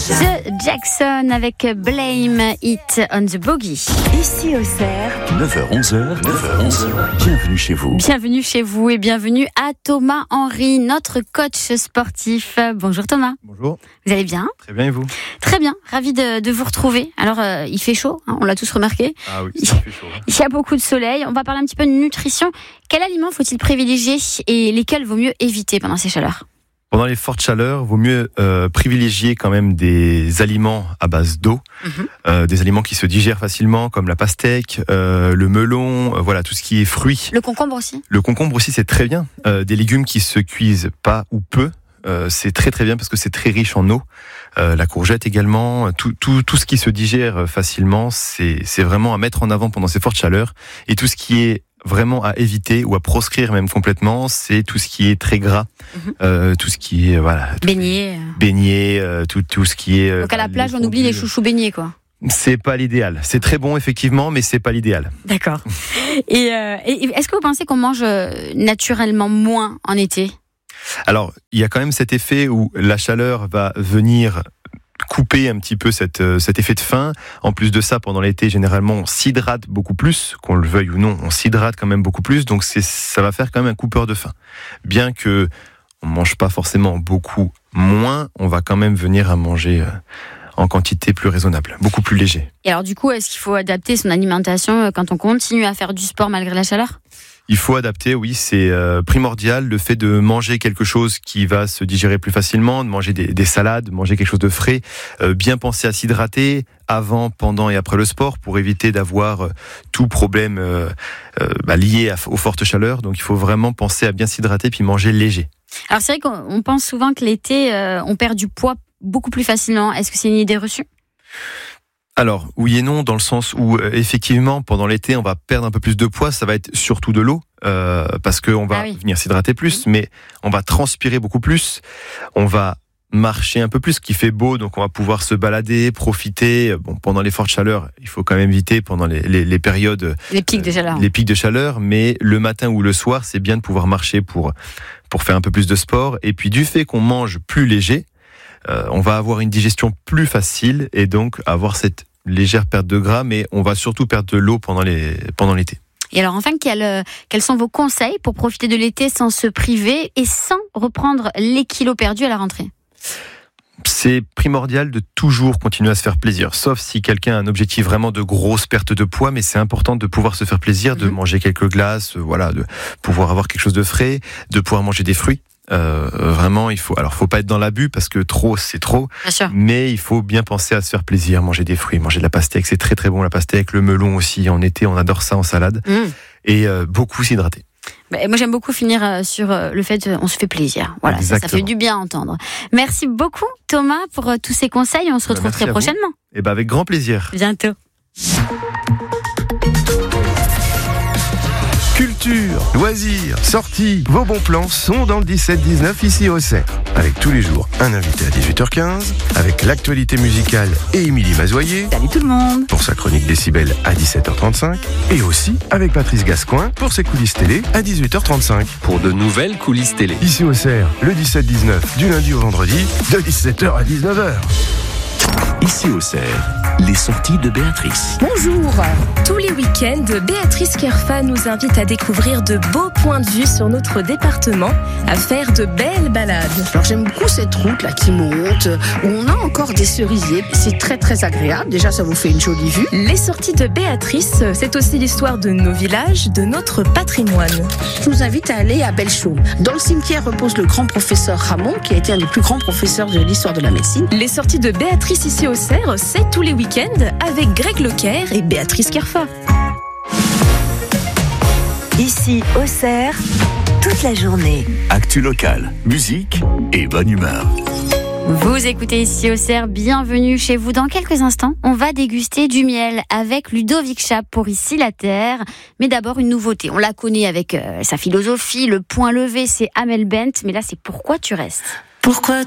The Jackson avec Blame It on the Boogie. Ici Auxerre, 9h-11h, bienvenue chez vous. Bienvenue chez vous et bienvenue à Thomas Henry, notre coach sportif. Bonjour Thomas. Bonjour. Vous allez bien ? Très bien et vous ? Très bien, ravi de vous retrouver. Alors il fait chaud, hein, on l'a tous remarqué. Ah oui, ça fait chaud. Il y a beaucoup de soleil. On va parler un petit peu de nutrition. Quels aliments faut-il privilégier et lesquels vaut mieux éviter pendant ces chaleurs ? Pendant les fortes chaleurs, vaut mieux privilégier quand même des aliments à base d'eau, des aliments qui se digèrent facilement, comme la pastèque, le melon, voilà, tout ce qui est fruits. Le concombre aussi ? Le concombre aussi, c'est très bien. Des légumes qui se cuisent pas ou peu, c'est très très bien parce que c'est très riche en eau. La courgette également, tout ce qui se digère facilement, c'est vraiment à mettre en avant pendant ces fortes chaleurs. Et tout ce qui est vraiment à éviter ou à proscrire même complètement, c'est tout ce qui est très gras, tout ce qui est beignets, tout ce qui est. Donc à la plage, on oublie les chouchous beignets, quoi. C'est pas l'idéal. C'est très bon effectivement, mais c'est pas l'idéal. D'accord. Et est-ce que vous pensez qu'on mange naturellement moins en été ? Alors, il y a quand même cet effet où la chaleur va venir couper un petit peu cet effet de faim. En plus de ça, pendant l'été, généralement, on s'hydrate beaucoup plus, qu'on le veuille ou non, on s'hydrate quand même beaucoup plus, donc ça va faire quand même un coupeur de faim. Bien que on mange pas forcément beaucoup moins, on va quand même venir à manger en quantité plus raisonnable, beaucoup plus léger. Et alors du coup, est-ce qu'il faut adapter son alimentation quand on continue à faire du sport malgré la chaleur ? Il faut adapter, oui, c'est primordial, le fait de manger quelque chose qui va se digérer plus facilement, de manger des salades, manger quelque chose de frais, bien penser à s'hydrater avant, pendant et après le sport pour éviter d'avoir tout problème lié aux fortes chaleurs. Donc il faut vraiment penser à bien s'hydrater puis manger léger. Alors c'est vrai qu'on pense souvent que l'été, on perd du poids beaucoup plus facilement. Est-ce que c'est une idée reçue ? Alors, oui et non, dans le sens où, effectivement, pendant l'été, on va perdre un peu plus de poids, ça va être surtout de l'eau, parce qu'on va venir s'hydrater plus, mais on va transpirer beaucoup plus, on va marcher un peu plus, ce qui fait beau, donc on va pouvoir se balader, profiter. Bon, pendant les fortes chaleurs, il faut quand même éviter pendant les périodes... Les pics de chaleur. Les pics de chaleur, mais le matin ou le soir, c'est bien de pouvoir marcher pour faire un peu plus de sport, et puis du fait qu'on mange plus léger, on va avoir une digestion plus facile et donc avoir cette légère perte de gras, mais on va surtout perdre de l'eau pendant l'été. Et alors enfin, quels sont vos conseils pour profiter de l'été sans se priver et sans reprendre les kilos perdus à la rentrée ? C'est primordial de toujours continuer à se faire plaisir, sauf si quelqu'un a un objectif vraiment de grosse perte de poids, mais c'est important de pouvoir se faire plaisir, de manger quelques glaces, de pouvoir avoir quelque chose de frais, de pouvoir manger des fruits. Vraiment, faut pas être dans l'abus parce que trop c'est trop, mais il faut bien penser à se faire plaisir, manger des fruits, manger de la pastèque, c'est très très bon la pastèque, le melon aussi en été, on adore ça en salade, et beaucoup s'hydrater. Moi j'aime beaucoup finir sur le fait qu'on se fait plaisir, voilà, ça fait du bien à entendre. Merci beaucoup Thomas pour tous ces conseils, on se retrouve très prochainement. Et avec grand plaisir. Bientôt. Culture, loisirs, sorties, vos bons plans sont dans le 17-19 ici au Auxerre. Avec tous les jours un invité à 18h15, avec l'actualité musicale et Émilie Mazoyer. Salut tout le monde. Pour sa chronique Décibel à 17h35. Et aussi avec Patrice Gascoin pour ses coulisses télé à 18h35. Pour de nouvelles coulisses télé. Ici au Auxerre, le 17-19 du lundi au vendredi de 17h à 19h. Ici au Auxerre, les sorties de Béatrice. Bonjour. Tous les week-ends, Béatrice Kerfa nous invite à découvrir de beaux points de vue sur notre département, à faire de belles balades. Alors j'aime beaucoup cette route là qui monte, où on a encore des cerisiers. C'est très très agréable. Déjà ça vous fait une jolie vue. Les sorties de Béatrice, c'est aussi l'histoire de nos villages, de notre patrimoine. Je vous invite à aller à Belchaume. Dans le cimetière repose le grand professeur Ramon, qui a été un des plus grands professeurs de l'histoire de la médecine. Les sorties de Béatrice ici au Auxerre, c'est tous les week-ends avec Greg Lecaire et Béatrice Kerfa. Ici Auxerre, toute la journée. Actu locale, musique et bonne humeur. Vous écoutez Ici Auxerre, bienvenue chez vous. Dans quelques instants, on va déguster du miel avec Ludovic Chap pour Ici la Terre. Mais d'abord, une nouveauté. On la connaît avec sa philosophie, le point levé, c'est Amel Bent. Mais là, c'est Pourquoi tu restes ? Pourquoi